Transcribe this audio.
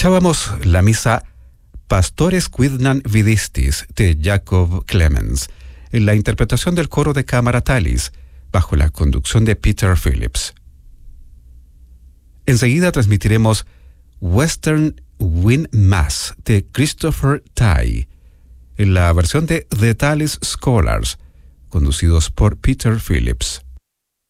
Escuchábamos la misa Pastores Quidnan Vidistis de Jacob Clemens, en la interpretación del coro de cámara Tallis, bajo la conducción de Peter Phillips. Enseguida transmitiremos Western Wind Mass de Christopher Tye, en la versión de The Tallis Scholars, conducidos por Peter Phillips.